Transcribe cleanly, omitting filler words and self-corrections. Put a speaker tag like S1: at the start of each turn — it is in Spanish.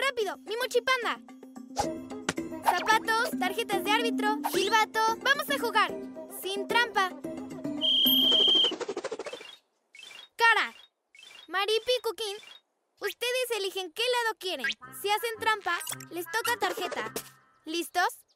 S1: rápido! ¡Mi mochipanda! Zapatos, tarjetas de árbitro, silbato. ¡Vamos a jugar! Sin trampa. Cara, Maripi y Cuquín, ustedes eligen qué lado quieren. Si hacen trampa, les toca tarjeta. ¿Listos?